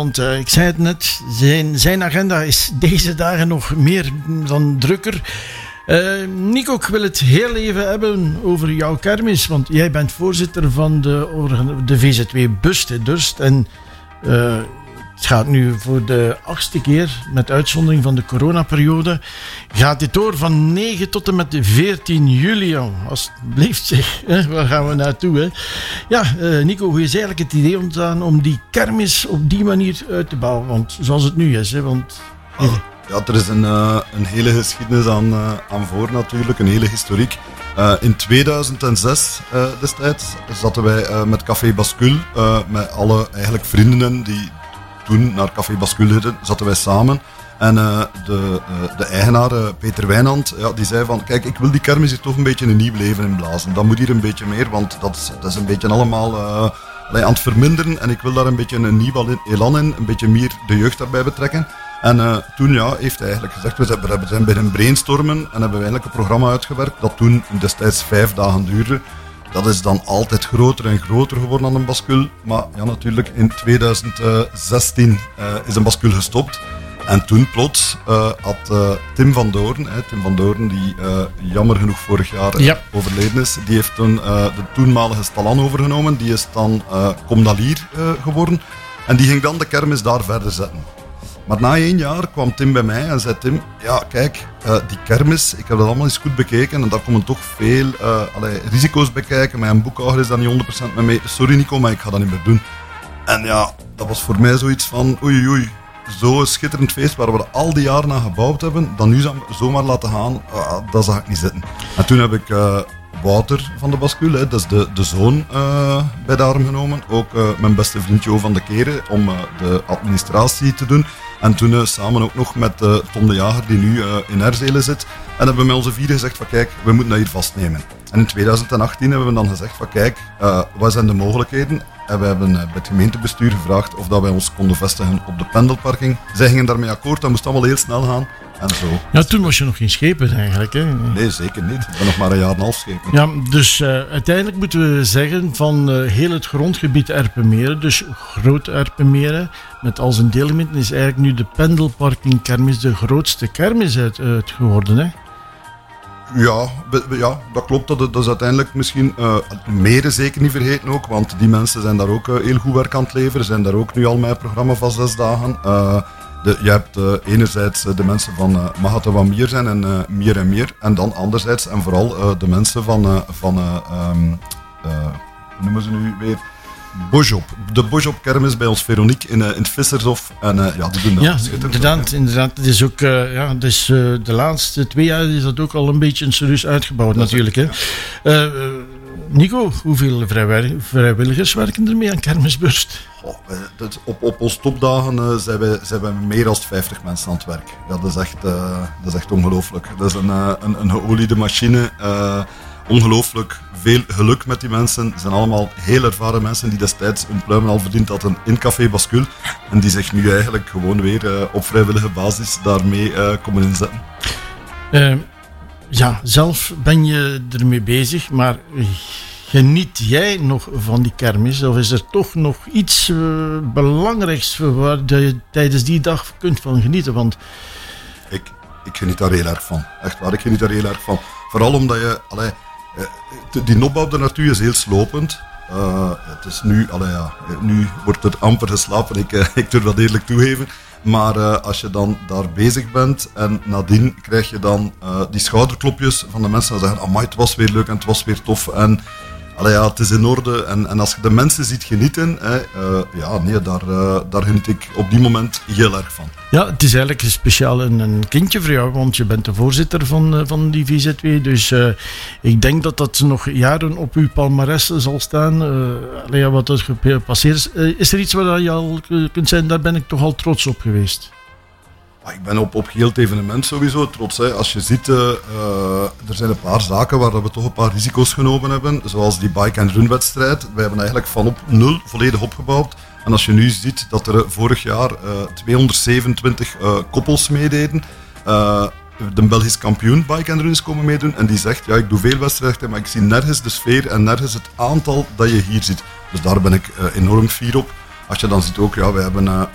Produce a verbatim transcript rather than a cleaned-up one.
Want uh, ik zei het net, zijn, zijn agenda is deze dagen nog meer dan drukker. Uh, Nico, ik wil het heel even hebben over jouw kermis. Want jij bent voorzitter van de, de V Z W Bust Durst. En uh, het gaat nu voor de achtste keer, met uitzondering van de coronaperiode, gaat dit door van negen tot en met veertien juli. Alsjeblieft zeg, hè? Waar gaan we naartoe? Hè? Ja, uh, Nico, hoe is eigenlijk het idee ontstaan om die kermis op die manier uit te bouwen? Want zoals het nu is, hè? Want... Oh, ja, er is een, uh, een hele geschiedenis aan, uh, aan voor natuurlijk, een hele historiek. Uh, in tweeduizend zes uh, destijds zaten wij uh, met Café Bascule, uh, met alle eigenlijk vrienden die toen naar Café Bascule gingen, zaten wij samen. En uh, de, uh, de eigenaar, uh, Peter Wijnand, ja, die zei van, kijk, ik wil die kermis hier toch een beetje een nieuw leven inblazen. Dat moet hier een beetje meer, want dat is, dat is een beetje allemaal uh, aan het verminderen. En ik wil daar een beetje een nieuw elan in, een beetje meer de jeugd daarbij betrekken. En uh, toen ja, heeft hij eigenlijk gezegd, we zijn, we zijn bij een brainstormen en hebben we eigenlijk een programma uitgewerkt dat toen destijds vijf dagen duurde. Dat is dan altijd groter en groter geworden aan een Bascule. Maar ja, natuurlijk in tweeduizend zestien uh, is een Bascule gestopt. En toen plots uh, had uh, Tim van Doorn, hè, Tim van Doorn die uh, jammer genoeg vorig jaar uh, ja. overleden is, die heeft toen uh, de toenmalige Stalan overgenomen. Die is dan uh, Comdalier uh, geworden. En die ging dan de kermis daar verder zetten. Maar na één jaar kwam Tim bij mij en zei Tim, ja kijk, uh, die kermis, ik heb dat allemaal eens goed bekeken en daar komen toch veel uh, allee, risico's bij kijken. Mijn boekhouder is daar niet honderd procent mee mee. Sorry Nico, maar ik ga dat niet meer doen. En ja, dat was voor mij zoiets van, oei oei, zo'n schitterend feest waar we al die jaren aan gebouwd hebben, dan nu zomaar laten gaan, uh, dat zag ik niet zitten. En toen heb ik uh, Wouter van de Bascule, hè, dat is de, de zoon, uh, bij de arm genomen. Ook uh, mijn beste vriend Jo van de Keren om uh, de administratie te doen. En toen uh, samen ook nog met uh, Tom de Jager, die nu uh, in Herzelen zit. En hebben we met onze vieren gezegd van kijk, we moeten dat hier vastnemen. En in tweeduizend achttien hebben we dan gezegd van kijk, uh, wat zijn de mogelijkheden? En we hebben uh, bij het gemeentebestuur gevraagd of dat wij ons konden vestigen op de pendelparking. Zij gingen daarmee akkoord, dat moest allemaal heel snel gaan. En zo. Ja, toen was je nog geen schepen eigenlijk, hè? Nee, zeker niet. Ik ben nog maar een jaar en een half schepen. Ja, dus uh, uiteindelijk moeten we zeggen van uh, heel het grondgebied Erpenmeren, dus groot Erpenmeren, met als een deelgemeente is eigenlijk nu de pendelparking kermis de grootste kermis uit, uit geworden, hè? Ja, ja, dat klopt. Dat, dat is uiteindelijk misschien uh, Meren zeker niet vergeten ook, want die mensen zijn daar ook uh, heel goed werk aan het leveren, zijn daar ook nu al met het programma van zes dagen. Uh, De, je hebt uh, enerzijds uh, de mensen van uh, Mag het wat meer zijn en uh, meer en meer. En dan anderzijds en vooral uh, de mensen van, uh, van uh, um, uh, hoe noemen ze nu weer? Bojop. De Bojop kermis bij ons Veronique in, uh, in het Vissershof. En uh, ja, die doen dat ja, schitterend. Inderdaad, inderdaad. Het is ook, uh, ja, dus, uh, de laatste twee jaar is dat ook al een beetje serieus uitgebouwd dat natuurlijk. Hè. Ja. Uh, Nico, hoeveel vrijwillig- vrijwilligers werken er mee aan Kermisbust? Oh, dat, op, op onze topdagen uh, zijn, wij, zijn wij meer dan vijftig mensen aan het werk. Ja, dat is echt, uh, dat is echt ongelooflijk. Dat is een, uh, een, een geoliede machine. Uh, ongelooflijk veel geluk met die mensen. Het zijn allemaal heel ervaren mensen die destijds hun pluimen al verdiend hadden in Café Bascule. En die zich nu eigenlijk gewoon weer uh, op vrijwillige basis daarmee uh, komen inzetten. Uh, ja, zelf ben je ermee bezig, maar geniet jij nog van die kermis? Of is er toch nog iets uh, belangrijks waar je tijdens die dag kunt van genieten? Want ik, ik geniet daar heel erg van. Echt waar, ik geniet daar heel erg van. Vooral omdat je... Allee, die opbouw daar naartoe is heel slopend. Uh, het is nu, allee, ja, nu wordt er amper geslapen, ik, uh, ik durf dat eerlijk toegeven. Maar uh, als je dan daar bezig bent en nadien krijg je dan uh, die schouderklopjes van de mensen die zeggen, amai, het was weer leuk en het was weer tof. En allee, ja, het is in orde. En, en als je de mensen ziet genieten, hè, uh, ja, nee, daar, uh, daar geniet ik op die moment heel erg van. Ja, het is eigenlijk speciaal een, een kindje voor jou, want je bent de voorzitter van, uh, van die V Z W. Dus uh, ik denk dat dat nog jaren op uw palmares zal staan. Uh, allee, wat er gepasseerd is. Uh, is er iets waar je al kunt zijn, daar ben ik toch al trots op geweest? Ik ben op, op heel het evenement sowieso trots. Hè. Als je ziet, uh, uh, er zijn een paar zaken waar we toch een paar risico's genomen hebben. Zoals die bike-and-run wedstrijd. Wij hebben eigenlijk van op nul volledig opgebouwd. En als je nu ziet dat er vorig jaar uh, tweehonderdzevenentwintig uh, koppels meededen. Uh, de Belgisch kampioen bike-and-run is komen meedoen. En die zegt, ja, ik doe veel wedstrijden, maar ik zie nergens de sfeer en nergens het aantal dat je hier ziet. Dus daar ben ik uh, enorm fier op. Als je dan ziet ook, ja, we hebben uh,